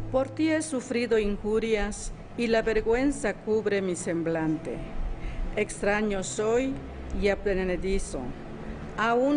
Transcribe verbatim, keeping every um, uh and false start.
Por ti he sufrido injurias y la vergüenza cubre mi semblante. Extraño soy y aprendizo, aún